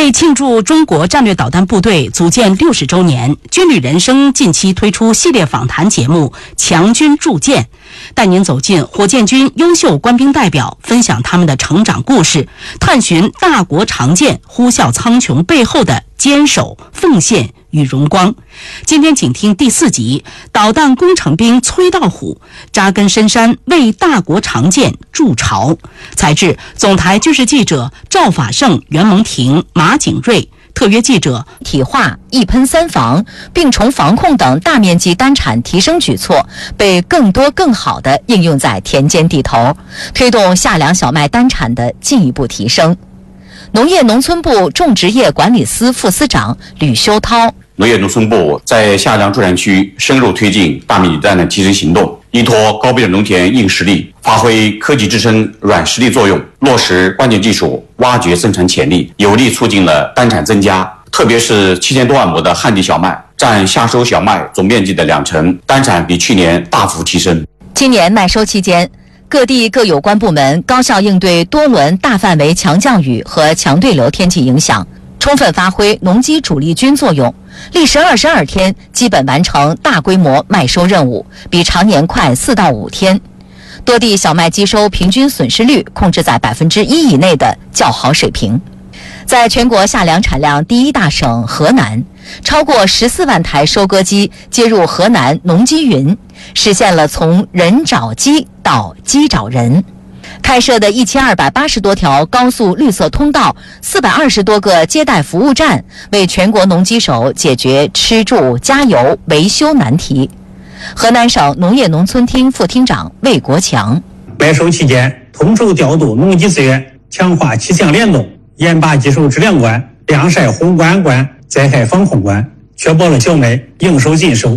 为庆祝中国战略导弹部队组建60周年，军旅人生近期推出系列访谈节目《强军铸剑》，带您走进火箭军优秀官兵代表，分享他们的成长故事，探寻大国长剑呼啸苍穹背后的坚守、奉献与荣光。今天请听第4集，导弹工程兵崔道虎扎根深山，为大国长剑筑巢。采制总台军事记者赵法胜、袁蒙婷、马景瑞，特约记者体化、一喷三防、病虫防控等大面积单产提升举措被更多更好地应用在田间地头，推动夏粮小麦单产的进一步提升。农业农村部种植业管理司副司长吕修涛， 农业农村部在夏粮助产区深入推进大面积单产提升行动，依托高标准农田硬实力，发挥科技支撑软实力作用，落实关键技术，挖掘生产潜力，有力促进了单产增加。特别是7000多万亩的旱地小麦，占夏收小麦总面积的2成，单产比去年大幅提升。 今年麦收期间，各地各有关部门高效应对多轮大范围强降雨和强对流天气影响，充分发挥农机主力军作用，历时22天基本完成大规模麦收任务，比常年快4到5天。多地小麦机收平均损失率控制在1%以内的较好水平。在全国夏粮产量第1大省河南，超过14万台收割机接入河南农机云，实现了从人找机到机找人。开设的1280多条高速绿色通道，420多个接待服务站，为全国农机手解决吃住加油维修难题。河南省农业农村厅副厅长魏国强， 麦收期间统筹调度农机资源，强化气象联动，严把技术质量关、晾晒宏观关、灾害防控关，确保了小麦应收尽收。